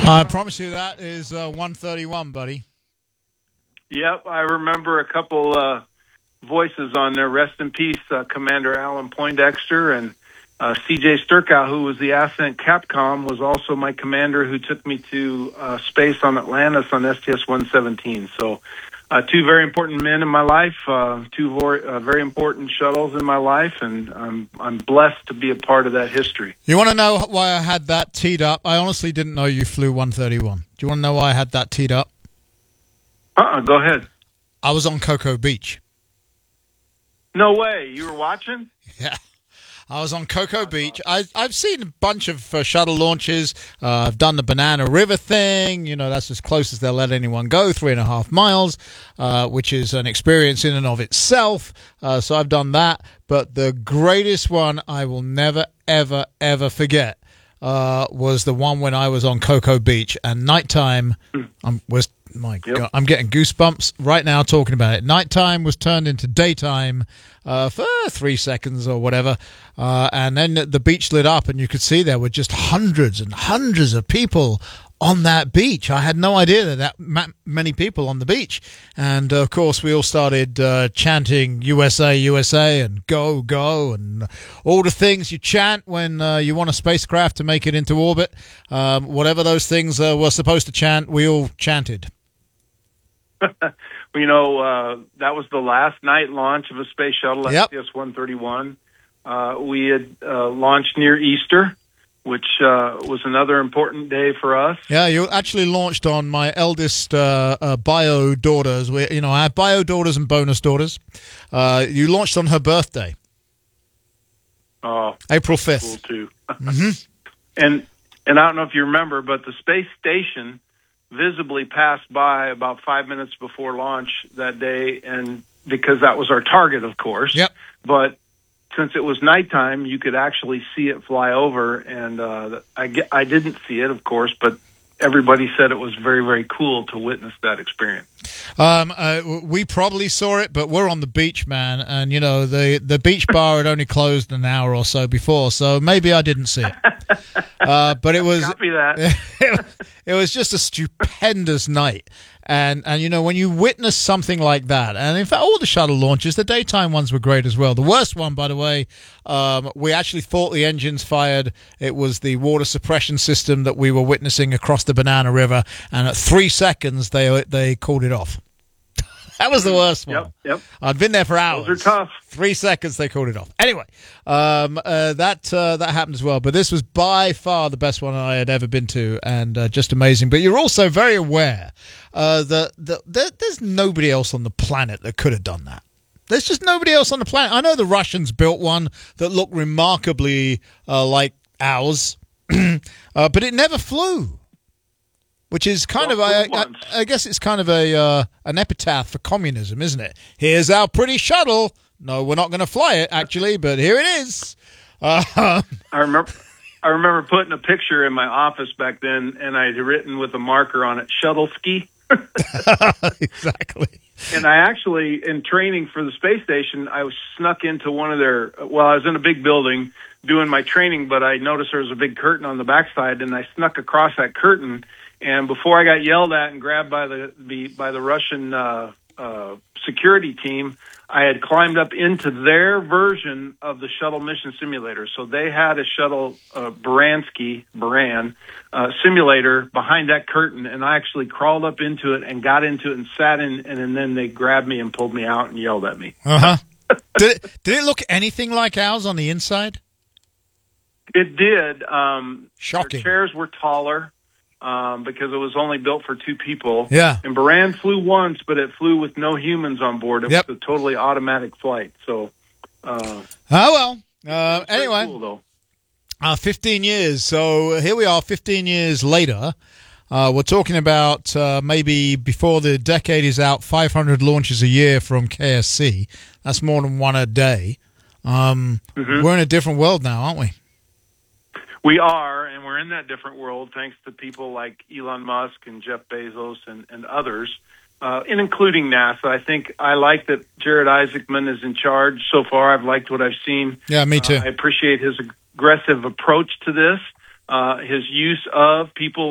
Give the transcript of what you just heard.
I promise you that is 131, buddy. Yep, I remember a couple voices on there. Rest in peace, Commander Alan Poindexter, and C.J. Sturkow, who was the ascent Capcom, was also my commander who took me to space on Atlantis on STS-117. So two very important men in my life, two very important shuttles in my life, and I'm blessed to be a part of that history. You want to know why I had that teed up? I honestly didn't know you flew 131. Do you want to know why I had that teed up? Go ahead. I was on Cocoa Beach. No way. You were watching? Yeah. I was on Cocoa Beach. I've seen a bunch of shuttle launches. I've done the Banana River thing. You know, that's as close as they'll let anyone go, 3.5 miles, which is an experience in and of itself. So I've done that. But the greatest one I will never, ever, ever forget was the one when I was on Cocoa Beach. And nighttime God, I'm getting goosebumps right now talking about it. Nighttime was turned into daytime for 3 seconds or whatever. And then the beach lit up and you could see there were just hundreds and hundreds of people on that beach. I had no idea that many people on the beach. And, of course, we all started chanting USA, USA and go, go and all the things you chant when you want a spacecraft to make it into orbit. Whatever those things were supposed to chant, we all chanted. You know, that was the last night launch of a space shuttle, STS-131. We had launched near Easter, which was another important day for us. Yeah, you actually launched on my eldest bio daughters. I have bio daughters and bonus daughters. You launched on her birthday. Oh, April 5th. Cool too. Mm-hmm. And I don't know if you remember, but the space station visibly passed by about 5 minutes before launch that day, and because that was our target, of course. Yep. But since it was nighttime, you could actually see it fly over, and I didn't see it, of course, but everybody said it was very, very cool to witness that experience. We probably saw it, but we're on the beach, man, and, the beach bar had only closed an hour or so before, so maybe I didn't see it. But it was... Copy that. It was just a stupendous night. And when you witness something like that, and in fact, all the shuttle launches, the daytime ones were great as well. The worst one, by the way, we actually thought the engines fired. It was the water suppression system that we were witnessing across the Banana River, and at 3 seconds, they called it off. That was the worst one. Yep. I'd been there for hours. Those are tough. 3 seconds, they called it off. Anyway, that happened as well. But this was by far the best one I had ever been to, and just amazing. But you're also very aware that there's nobody else on the planet that could have done that. There's just nobody else on the planet. I know the Russians built one that looked remarkably like ours, but it never flew. Which is kind of, I guess it's kind of an epitaph for communism, isn't it? Here's our pretty shuttle. No, we're not going to fly it, actually, but here it is. I remember putting a picture in my office back then, and I'd written with a marker on it, shuttle ski. Exactly. And I actually, in training for the space station, I was snuck into one of their, I was in a big building doing my training, but I noticed there was a big curtain on the backside, and I snuck across that curtain. And before I got yelled at and grabbed by the Russian security team, I had climbed up into their version of the shuttle mission simulator. So they had a shuttle Buran simulator behind that curtain, and I actually crawled up into it and got into it and sat in, and then they grabbed me and pulled me out and yelled at me. Uh-huh. Did it look anything like ours on the inside? It did. Shocking. Their chairs were taller. Because it was only built for two people. Yeah. And Buran flew once, but it flew with no humans on board. It was a totally automatic flight. So, anyway, cool, though. 15 years. So here we are 15 years later. We're talking about maybe before the decade is out, 500 launches a year from KSC. That's more than one a day. We're in a different world now, aren't we? We are, and we're in that different world thanks to people like Elon Musk and Jeff Bezos and others, and including NASA. I think I like that Jared Isaacman is in charge so far. I've liked what I've seen. Yeah, me too. I appreciate his aggressive approach to this, his use of people